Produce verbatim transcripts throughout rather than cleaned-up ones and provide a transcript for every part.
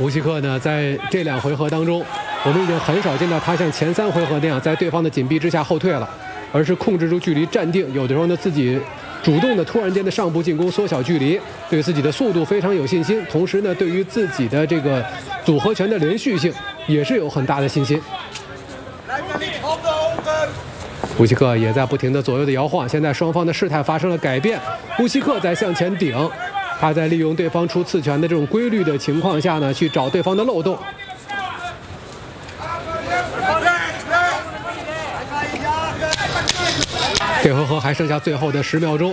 乌西克呢，在这两回合当中，我们已经很少见到他像前三回合那样在对方的紧逼之下后退了，而是控制住距离站定，有的时候呢自己主动的突然间的上步进攻，缩小距离，对自己的速度非常有信心，同时呢，对于自己的这个组合拳的连续性也是有很大的信心。乌西克也在不停的左右的摇晃，现在双方的事态发生了改变，乌西克在向前顶，他在利用对方出刺拳的这种规律的情况下呢，去找对方的漏洞。这回合还剩下最后的十秒钟，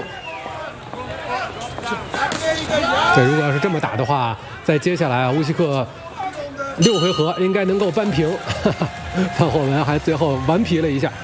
对，如果要是这么打的话，在接下来啊，乌西克六回合应该能够扳平。范霍文还最后顽皮了一下。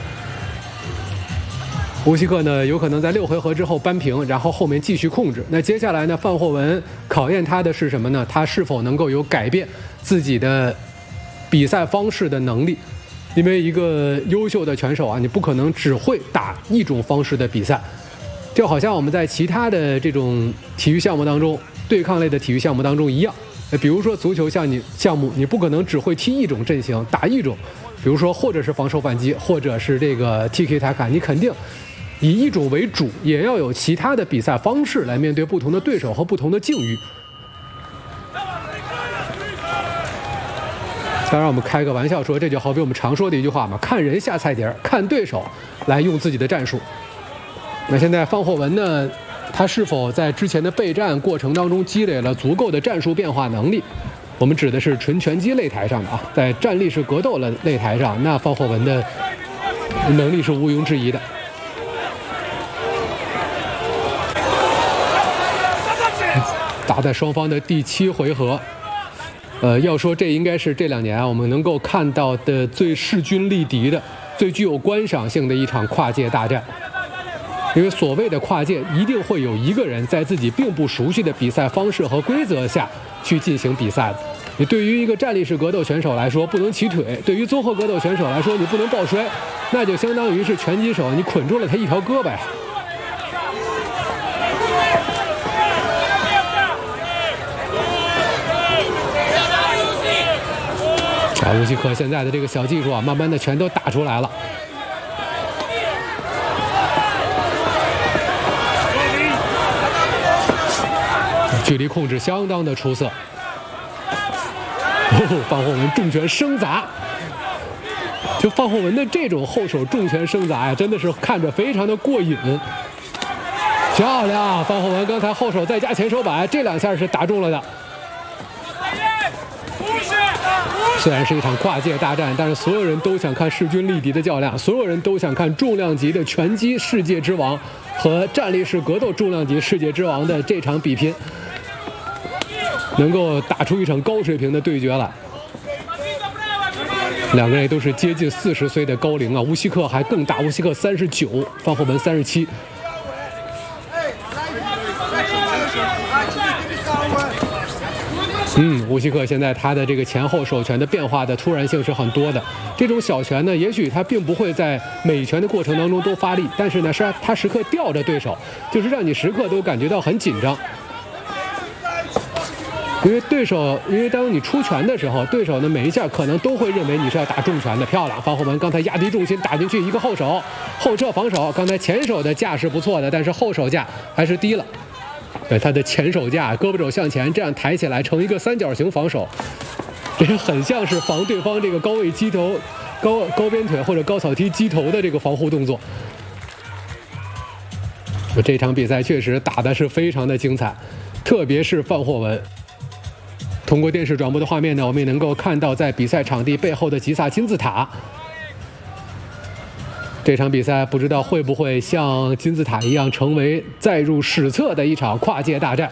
乌西克呢，有可能在六回合之后扳平，然后后面继续控制。那接下来呢，范霍文考验他的是什么呢？他是否能够有改变自己的比赛方式的能力？因为一个优秀的拳手啊，你不可能只会打一种方式的比赛，就好像我们在其他的这种体育项目当中，对抗类的体育项目当中一样。比如说足球项你项目，你不可能只会踢一种阵型，打一种，比如说或者是防守反击，或者是这个 T K 塔卡，你肯定以一种为主，也要有其他的比赛方式来面对不同的对手和不同的境遇。当然，我们开个玩笑说，这就好比我们常说的一句话嘛，看人下菜碟儿，看对手来用自己的战术。那现在范霍文呢，他是否在之前的备战过程当中积累了足够的战术变化能力？我们指的是纯拳击擂台上的啊，在站立式格斗的擂台上，那范霍文的能力是毋庸置疑的。打在双方的第七回合。呃，要说这应该是这两年啊，我们能够看到的最势均力敌的、最具有观赏性的一场跨界大战。因为所谓的跨界，一定会有一个人在自己并不熟悉的比赛方式和规则下去进行比赛的。你对于一个站立式格斗选手来说，不能起腿；对于综合格斗选手来说，你不能抱摔，那就相当于是拳击手你捆住了他一条胳膊呀。啊，乌西克现在的这个小技术啊，慢慢的全都打出来了。距离控制相当的出色。哦，范霍文重拳生砸，就范霍文的这种后手重拳生砸呀，真的是看着非常的过瘾。漂亮，范霍文刚才后手再加前手板，这两下是打中了的。虽然是一场跨界大战，但是所有人都想看势均力敌的较量，所有人都想看重量级的拳击世界之王和站立式格斗重量级世界之王的这场比拼，能够打出一场高水平的对决来。两个人都是接近四十岁的高龄啊，乌西克还更大，乌西克三十九，范霍文三十七。嗯，乌西克现在他的这个前后手拳的变化的突然性是很多的。这种小拳呢，也许他并不会在每拳的过程当中都发力，但是呢，是他时刻吊着对手，就是让你时刻都感觉到很紧张。因为对手，因为当你出拳的时候，对手呢每一下可能都会认为你是要打重拳的。漂亮，范霍文刚才压低重心打进去一个后手，后撤防守。刚才前手的架是不错的，但是后手架还是低了。对，他的前手架，胳膊肘向前，这样抬起来成一个三角形防守，这很像是防对方这个高位击头、高高边腿或者高草踢击头的这个防护动作。这场比赛确实打的是非常的精彩，特别是范霍文。通过电视转播的画面呢，我们也能够看到在比赛场地背后的吉萨金字塔。这场比赛不知道会不会像金字塔一样成为载入史册的一场跨界大战，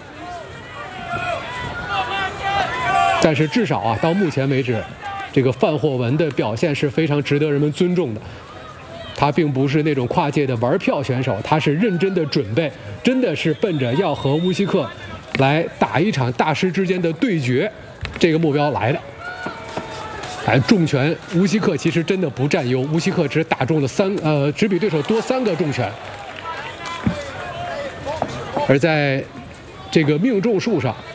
但是至少啊，到目前为止，这个范霍文的表现是非常值得人们尊重的。他并不是那种跨界的玩票选手，他是认真的准备，真的是奔着要和乌西克来打一场大师之间的对决这个目标来的。哎，重拳，乌西克其实真的不占优，乌西克只打中了三，呃，只比对手多三个重拳。而在这个命中数上，